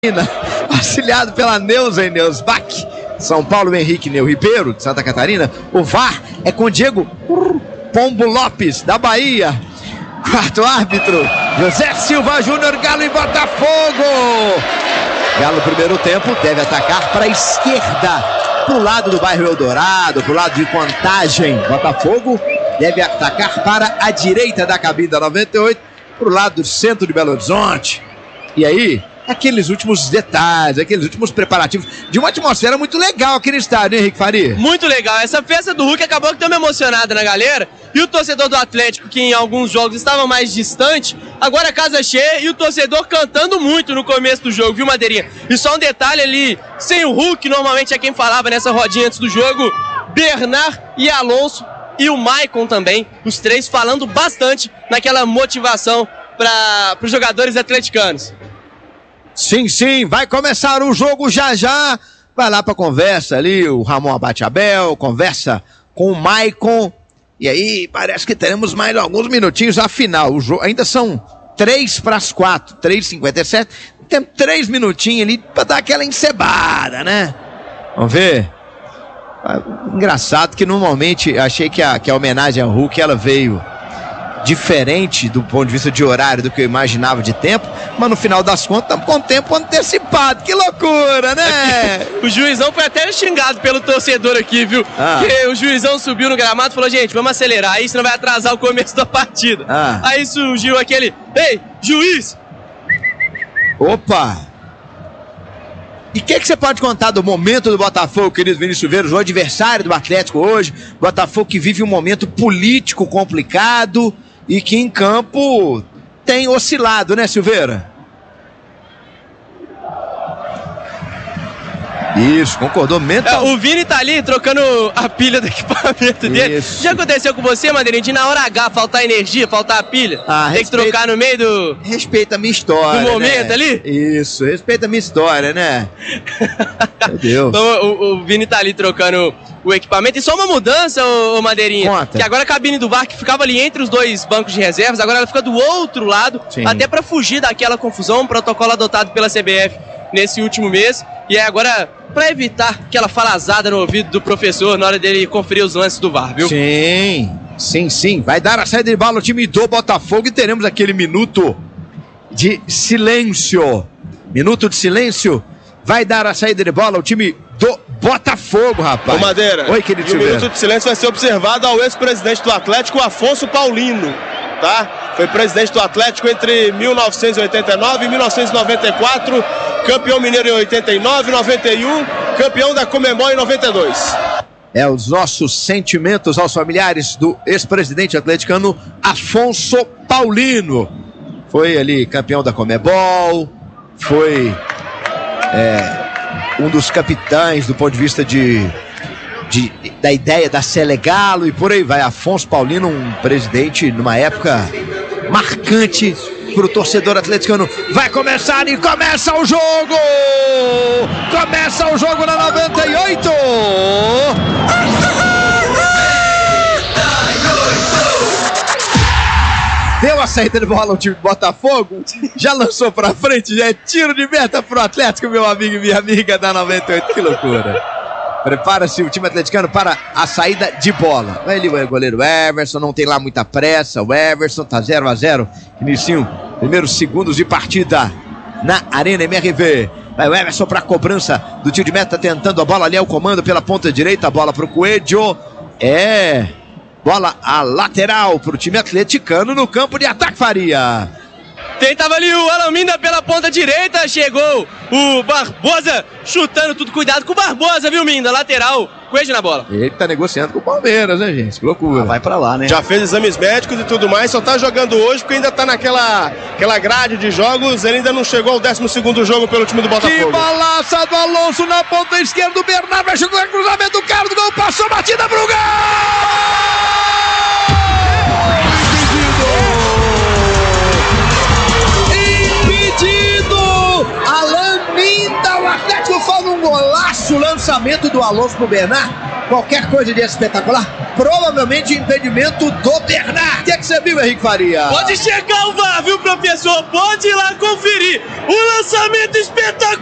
Auxiliado pela Neuza Neusbach, São Paulo, Henrique Neu Ribeiro, de Santa Catarina. O VAR é com Diego Pombo Lopes, da Bahia. Quarto árbitro, José Silva Júnior, Galo e Botafogo. Galo, primeiro tempo, deve atacar para a esquerda, para o lado do bairro Eldorado, para o lado de Contagem. Botafogo deve atacar para a direita da cabine da 98, para o lado do centro de Belo Horizonte. E aí, aqueles últimos detalhes, aqueles últimos preparativos de uma atmosfera muito legal aqui no estádio, hein, Henrique Faria? Muito legal. Essa festa do Hulk acabou que deu uma emocionada na galera. E o torcedor do Atlético, que em alguns jogos estava mais distante, agora a casa cheia e o torcedor cantando muito no começo do jogo, viu, Madeirinha? E só um detalhe ali, sem o Hulk, normalmente é quem falava nessa rodinha antes do jogo, Bernard e Alonso e o Maicon também, os três falando bastante naquela motivação para os jogadores atleticanos. Sim, sim, vai começar o jogo já já. Vai lá pra conversa ali, o Ramon Abate Abel, conversa com o Maicon. E aí, parece que teremos mais alguns minutinhos. Afinal, o jogo ainda são 3:04, 3:57. Tem 3 minutinhos ali pra dar aquela encebada, né? Vamos ver. Engraçado que normalmente achei que a homenagem ao Hulk ela veio diferente do ponto de vista de horário do que eu imaginava de tempo, mas no final das contas estamos com tempo antecipado. Que loucura, né? O juizão foi até xingado pelo torcedor aqui, viu? Porque o juizão subiu no gramado e falou: gente, vamos acelerar aí, senão vai atrasar o começo da partida. Aí surgiu aquele: ei, juiz! Opa! E o que você pode contar do momento do Botafogo, querido Vinícius Silveira, o adversário do Atlético hoje? Botafogo que vive um momento político complicado e que em campo tem oscilado, né, Silveira? Isso, concordou mental. O Vini tá ali trocando a pilha do equipamento dele. Isso. Já aconteceu com você, Madeirinha, de na hora H faltar energia, faltar a pilha? Tem que trocar no meio do... Respeita a minha história, do momento, né? Ali? Isso, respeita a minha história, né? Meu Deus. Então, o Vini tá ali trocando o equipamento. E só uma mudança, ô Madeirinha. Conta. Que agora a cabine do VAR, que ficava ali entre os dois bancos de reservas, agora ela fica do outro lado. Sim. Até pra fugir daquela confusão, um protocolo adotado pela CBF nesse último mês. E é agora pra evitar aquela falazada no ouvido do professor na hora dele conferir os lances do VAR, viu? Sim, sim, sim. Vai dar a saída de bola o time do Botafogo e teremos aquele minuto de silêncio. Minuto de silêncio. Vai dar a saída de bola o time do Botafogo, rapaz. Ô Madeira, oi, querido. E o minuto de silêncio vai ser observado ao ex-presidente do Atlético, Afonso Paulino, tá? Foi presidente do Atlético entre 1989 e 1994, campeão mineiro em 89, 91, campeão da Comembol em 92. Os nossos sentimentos aos familiares do ex-presidente atleticano Afonso Paulino. Foi ali campeão da Comembol, foi um dos capitães do ponto de vista da ideia da Selegalo e por aí vai. Afonso Paulino, um presidente numa época marcante para o torcedor atleticano. Vai começar e começa o jogo! Começa o jogo na 98! Deu a saída de bola ao time do Botafogo, já lançou pra frente, já é tiro de meta pro Atlético, meu amigo e minha amiga da 98, que loucura. Prepara-se o time atleticano para a saída de bola. Vai ali o goleiro Everson, não tem lá muita pressa, o Everson tá 0-0, inicinho, primeiros segundos de partida na Arena MRV. Vai o Everson pra cobrança do tiro de meta, tentando a bola ali, é o comando pela ponta direita, a bola pro Coelho, bola a lateral pro time atleticano no campo de ataque, Faria. Tentava ali o Alaminda pela ponta direita, chegou o Barbosa chutando tudo, cuidado com o Barbosa, viu, Minda, lateral, Coelho na bola. Ele tá negociando com o Palmeiras, né, gente? Que loucura. Vai pra lá, né? Já fez exames médicos e tudo mais, só tá jogando hoje porque ainda tá naquela grade de jogos, ele ainda não chegou ao 12º jogo pelo time do Botafogo. Que balaça do Alonso na ponta esquerda, o Bernardo vai chegar no cruzamento, o cara do gol passou, batida pro gol! O Atlético faz um golaço, lançamento do Alonso pro Bernard, qualquer coisa de espetacular, provavelmente impedimento do Bernard. O que é que você viu, Henrique Faria? Pode checar o VAR, viu, professor? Pode ir lá conferir. O lançamento espetacular.